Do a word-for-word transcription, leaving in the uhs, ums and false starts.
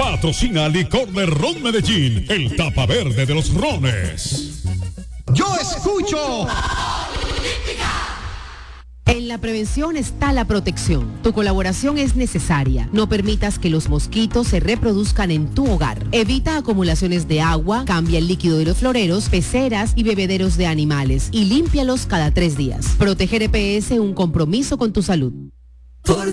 Patrocina Licor de Ron Medellín, el tapa verde de los rones. Yo escucho. En la prevención está la protección. Tu colaboración es necesaria. No permitas que los mosquitos se reproduzcan en tu hogar. Evita acumulaciones de agua, cambia el líquido de los floreros, peceras y bebederos de animales y límpialos cada tres días. Proteger E P S, un compromiso con tu salud. Por